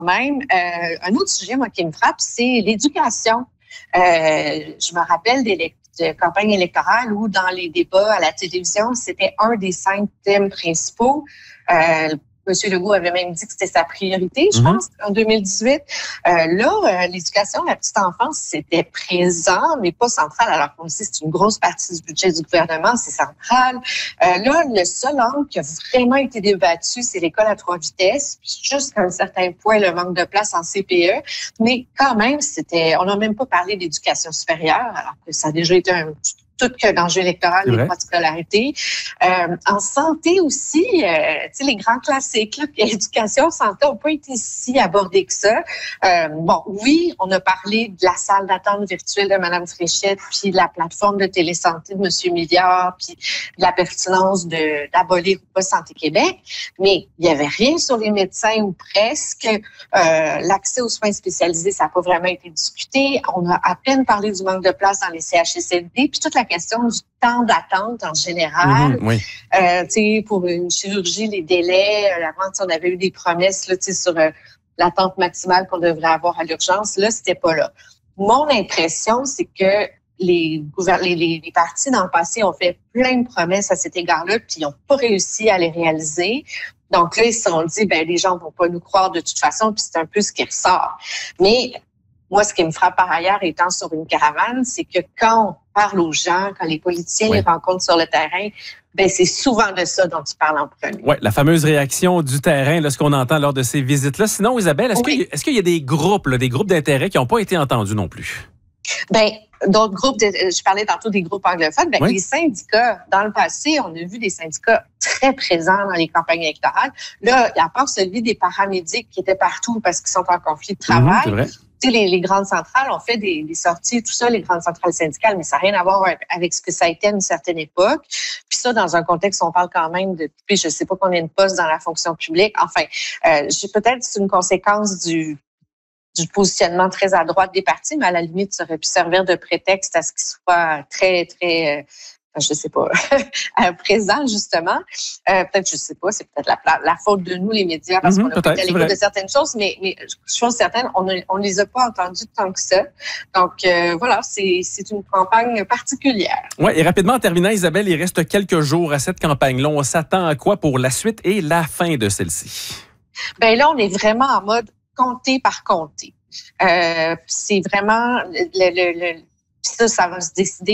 même. Un autre sujet, moi, qui me frappe, c'est l'éducation. Je me rappelle de campagne électorale où, dans les débats à la télévision, c'était un des 5 thèmes principaux. M. Legault avait même dit que c'était sa priorité, je pense, en 2018. L'éducation, la petite enfance, c'était présent, mais pas central. Alors qu'on sait, c'est une grosse partie du budget du gouvernement, c'est central. Le seul angle qui a vraiment été débattu, c'est l'école à 3 vitesses, puis jusqu'à un certain point, le manque de place en CPE. Mais quand même, on n'a même pas parlé d'éducation supérieure, alors que ça a déjà été tout que l'enjeu électoral, les droits de scolarité. En santé aussi, les grands classiques, là, éducation, santé, n'ont pas été si abordés que ça. Oui, on a parlé de la salle d'attente virtuelle de Mme Fréchette, puis de la plateforme de télésanté de M. Milliard, puis de la pertinence d'abolir ou pas Santé Québec, mais il n'y avait rien sur les médecins ou presque. L'accès aux soins spécialisés, ça n'a pas vraiment été discuté. On a à peine parlé du manque de place dans les CHSLD, puis toute la question du temps d'attente en général. Pour une chirurgie, les délais, avant, on avait eu des promesses là, sur l'attente maximale qu'on devrait avoir à l'urgence. Là, c'était pas là. Mon impression, c'est que les partis dans le passé ont fait plein de promesses à cet égard-là, puis ils n'ont pas réussi à les réaliser. Donc là, ils se sont dit, les gens vont pas nous croire de toute façon, puis c'est un peu ce qui ressort. Mais moi, ce qui me frappe par ailleurs, étant sur une caravane, c'est que quand on parle aux gens, quand les politiciens les rencontrent sur le terrain, c'est souvent de ça dont ils parlent en premier. Oui, la fameuse réaction du terrain, là, ce qu'on entend lors de ces visites-là. Sinon, Isabelle, est-ce qu'il y a des groupes d'intérêt qui n'ont pas été entendus non plus? D'autres groupes, je parlais tantôt des groupes anglophones, les syndicats, dans le passé, on a vu des syndicats très présents dans les campagnes électorales. Là, à part celui des paramédics qui étaient partout parce qu'ils sont en conflit de travail, c'est vrai. Les grandes centrales ont fait des sorties, tout ça, les grandes centrales syndicales, mais ça n'a rien à voir avec ce que ça a été à une certaine époque. Puis ça, dans un contexte où on parle quand même de couper, je ne sais pas combien de postes dans la fonction publique. Enfin, peut-être c'est une conséquence du positionnement très à droite des partis, mais à la limite, ça aurait pu servir de prétexte à ce qu'il soit très, très... je sais pas, présent, justement. Peut-être, je sais pas, c'est peut-être la faute de nous, les médias, parce qu'on a peut-être à l'écoute de certaines choses, mais chose certaine, on les a pas entendues tant que ça. Donc, c'est une campagne particulière. Oui, et rapidement, en terminant, Isabelle, il reste quelques jours à cette campagne-là. On s'attend à quoi pour la suite et la fin de celle-ci? Là, on est vraiment en mode comté par comté. C'est vraiment ça va se décider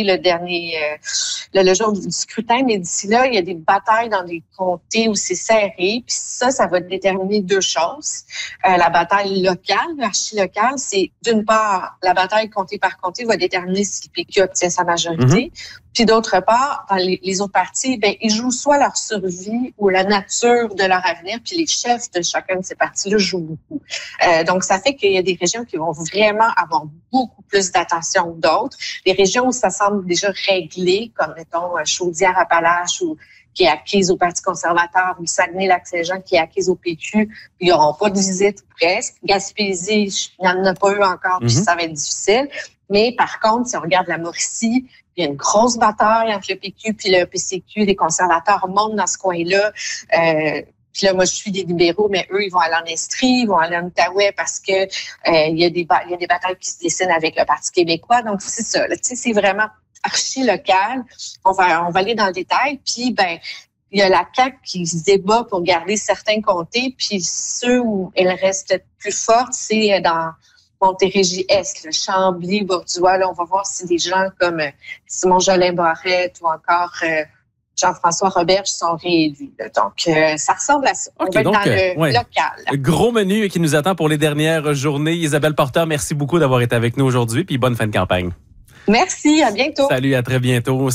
le jour du scrutin, mais d'ici là, il y a des batailles dans des comtés où c'est serré, puis ça va déterminer 2 choses. La bataille locale, archi-locale, c'est d'une part, la bataille comté par comté va déterminer si le PQ obtient sa majorité, puis d'autre part, dans les autres partis, ils jouent soit leur survie ou la nature de leur avenir, puis les chefs de chacun de ces partis-là jouent beaucoup. Donc, ça fait qu'il y a des régions qui vont vraiment avoir beaucoup plus d'attention que d'autres. Les régions où ça semble déjà réglé, comme mettons Chaudière-Appalaches ou qui est acquise au Parti conservateur, ou Saguenay-Lac-Saint-Jean qui est acquise au PQ, ils n'auront pas de visite presque. Gaspésie, il n'y en a pas eu encore, puis ça va être difficile. Mais par contre, si on regarde la Mauricie, il y a une grosse bataille entre le PQ puis le PCQ. Les conservateurs montent dans ce coin-là. Puis là, moi, je suis des libéraux, mais eux, ils vont aller en Estrie, ils vont aller en Outaouais parce que il y a des batailles qui se dessinent avec le Parti québécois. Donc, c'est ça. C'est vraiment archi-local. On va aller dans le détail. Puis, il y a la CAQ qui se débat pour garder certains comtés. Puis, ceux où elle reste plus forte, c'est dans Montérégie-Est, le Chambly, Borduas. Là, on va voir si des gens comme Simon Jolin-Barrette ou encore Jean-François Roberge sont réélus. Donc, ça ressemble à ça. On va être dans le local. Gros menu qui nous attend pour les dernières journées. Isabelle Porter, merci beaucoup d'avoir été avec nous aujourd'hui, puis bonne fin de campagne. Merci, à bientôt. Salut, à très bientôt.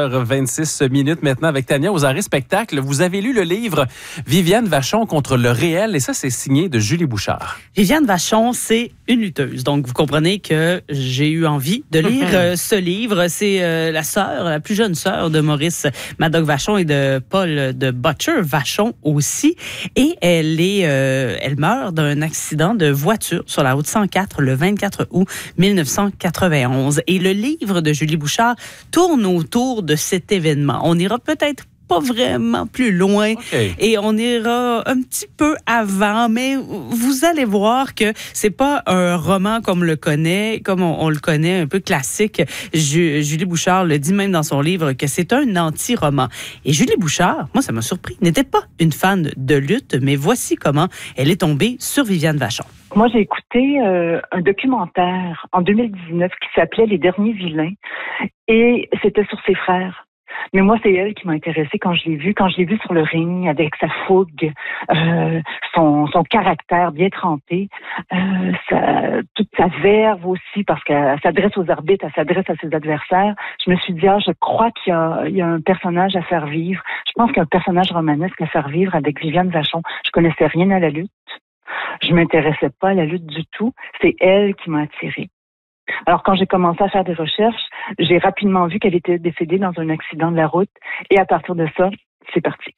16h26 maintenant avec Tania aux arrêts spectacles. Vous avez lu le livre Viviane Vachon contre le réel et ça, c'est signé de Julie Bouchard. Viviane Vachon, c'est une lutteuse. Donc, vous comprenez que j'ai eu envie de lire ce livre. C'est la plus jeune sœur de Maurice Madoc Vachon et de Paul de Butcher Vachon aussi. Et elle meurt d'un accident de voiture sur la route 104 le 24 août 1991. Et le livre de Julie Bouchard tourne autour de cet événement. On n'ira peut-être pas vraiment plus loin. Okay. Et on ira un petit peu avant, mais vous allez voir que c'est pas un roman comme on le connaît, un peu classique. Julie Bouchard le dit même dans son livre que c'est un anti-roman. Et Julie Bouchard, moi ça m'a surpris, n'était pas une fan de lutte, mais voici comment elle est tombée sur Viviane Vachon. Moi, j'ai écouté un documentaire en 2019 qui s'appelait Les Derniers Vilains et c'était sur ses frères. Mais moi, c'est elle qui m'a intéressée quand je l'ai vue sur le ring avec sa fougue, son caractère bien trempé, toute sa verve aussi parce qu'elle s'adresse aux arbitres, elle s'adresse à ses adversaires. Je me suis dit, je crois qu'il y a un personnage à faire vivre. Je pense qu'il y a un personnage romanesque à faire vivre avec Viviane Vachon. Je connaissais rien à la lutte. Je m'intéressais pas à la lutte du tout. C'est elle qui m'a attirée. Alors, quand j'ai commencé à faire des recherches, j'ai rapidement vu qu'elle était décédée dans un accident de la route. Et à partir de ça, c'est parti.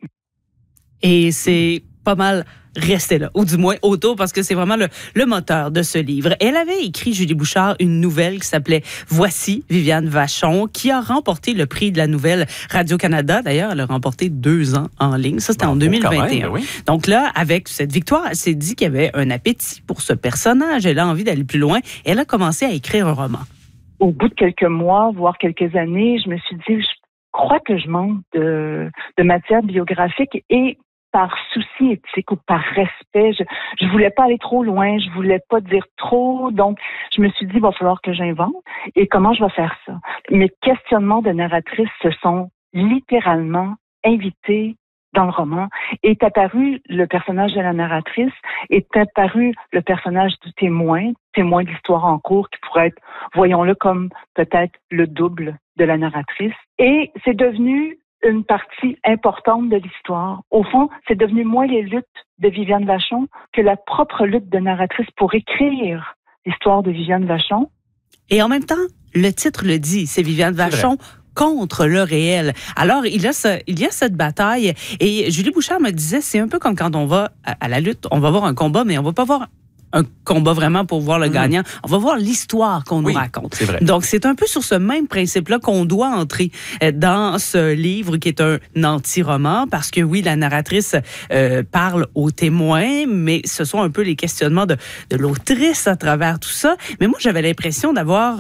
Et c'est pas mal resté là, ou du moins autour, parce que c'est vraiment le moteur de ce livre. Elle avait écrit, Julie Bouchard, une nouvelle qui s'appelait « Voici Viviane Vachon », qui a remporté le prix de la nouvelle Radio-Canada. D'ailleurs, elle a remporté 2 ans en ligne. Ça, c'était en 2021. Même, oui. Donc là, avec cette victoire, elle s'est dit qu'il y avait un appétit pour ce personnage. Elle a envie d'aller plus loin. Elle a commencé à écrire un roman. Au bout de quelques mois, voire quelques années, je me suis dit, je crois que je manque de matière biographique et par souci éthique ou par respect, je voulais pas aller trop loin, je voulais pas dire trop, donc je me suis dit, il va falloir que j'invente. Et comment je vais faire ça? Mes questionnements de narratrice se sont littéralement invités dans le roman. Est apparu le personnage de la narratrice, est apparu le personnage du témoin de l'histoire en cours qui pourrait être, voyons-le comme peut-être le double de la narratrice. Et c'est devenu une partie importante de l'histoire. Au fond, c'est devenu moins les luttes de Viviane Vachon que la propre lutte de narratrice pour écrire l'histoire de Viviane Vachon. Et en même temps, le titre le dit, c'est Viviane Vachon contre le réel. Alors, il y a cette bataille. Et Julie Bouchard me disait, c'est un peu comme quand on va à la lutte, on va voir un combat, mais on va pas voir un combat vraiment pour voir le gagnant. On va voir l'histoire qu'on nous raconte. C'est vrai. Donc, c'est un peu sur ce même principe-là qu'on doit entrer dans ce livre qui est un anti-roman, parce que oui, la narratrice parle aux témoins, mais ce sont un peu les questionnements de l'autrice à travers tout ça. Mais moi, j'avais l'impression d'avoir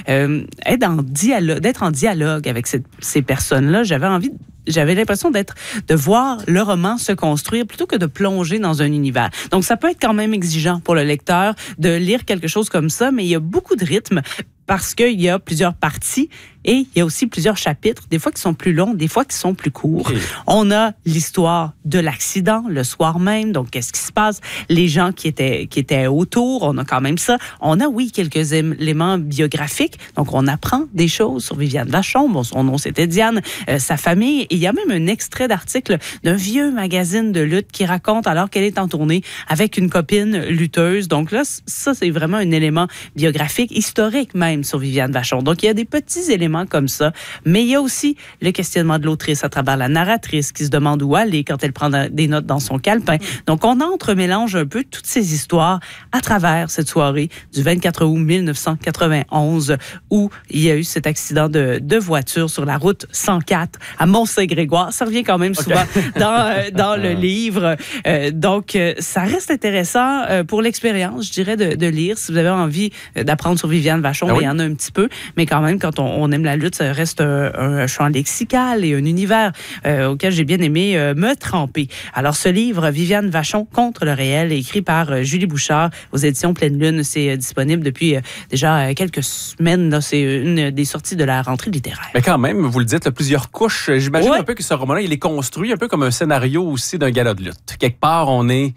d'être en dialogue avec ces personnes-là. J'avais l'impression de voir le roman se construire plutôt que de plonger dans un univers. Donc, ça peut être quand même exigeant pour le lecteur de lire quelque chose comme ça, mais il y a beaucoup de rythme parce qu'il y a plusieurs parties et il y a aussi plusieurs chapitres, des fois qui sont plus longs, des fois qui sont plus courts. Okay. On a l'histoire de l'accident le soir même, donc qu'est-ce qui se passe, les gens qui étaient autour, on a quand même ça. On a, oui, quelques éléments biographiques, donc on apprend des choses sur Viviane Vachon, bon, son nom c'était Diane, sa famille, et il y a même un extrait d'article d'un vieux magazine de lutte qui raconte alors qu'elle est en tournée avec une copine lutteuse, donc là, ça c'est vraiment un élément biographique, historique même sur Viviane Vachon. Donc il y a des petits éléments comme ça, mais il y a aussi le questionnement de l'autrice à travers la narratrice qui se demande où aller quand elle prend des notes dans son calepin. Donc on entremélange un peu toutes ces histoires à travers cette soirée du 24 août 1991 où il y a eu cet accident de voiture sur la route 104 à Mont-Saint-Grégoire. Ça revient quand même souvent dans le livre. Donc ça reste intéressant pour l'expérience, je dirais, de lire. Si vous avez envie d'apprendre sur Viviane Vachon, il y en a un petit peu, mais quand même, quand on aime la lutte, ça reste un champ lexical et un univers auquel j'ai bien aimé me tremper. Alors, ce livre, Viviane Vachon contre le réel, écrit par Julie Bouchard aux éditions Pleine Lune, c'est disponible depuis déjà quelques semaines. Là, c'est une des sorties de la rentrée littéraire. Mais quand même, vous le dites, là, plusieurs couches. J'imagine un peu que ce roman-là, il est construit un peu comme un scénario aussi d'un gala de lutte. Quelque part,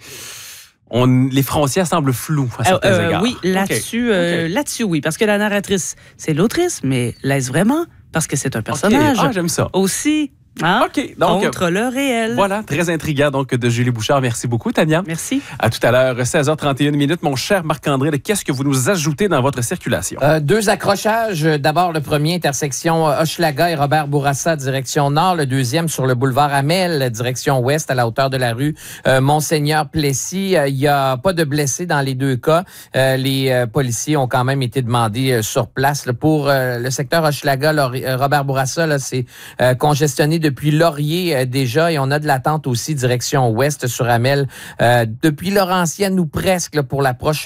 les frontières semblent floues à certains égards. Oui, là-dessus, oui. Parce que la narratrice, c'est l'autrice, mais l'est-ce vraiment? Parce que c'est un personnage. Ah, j'aime ça. Aussi. Hein? OK. Donc, contre le réel. Voilà, très intriguant donc de Julie Bouchard. Merci beaucoup, Tania. Merci. À tout à l'heure, 16h31. Mon cher Marc-André, qu'est-ce que vous nous ajoutez dans votre circulation? 2 accrochages. D'abord, le premier, intersection Hochelaga et Robert Bourassa, direction nord. Le deuxième, sur le boulevard Amel, direction ouest, à la hauteur de la rue Monseigneur-Plessis. Il n'y a pas de blessés dans les 2 cas. Les policiers ont quand même été demandés sur place. Pour le secteur Hochelaga, Robert Bourassa, c'est congestionné depuis Laurier déjà et on a de l'attente aussi direction ouest sur Amel depuis Laurentienne ou presque là, pour l'approche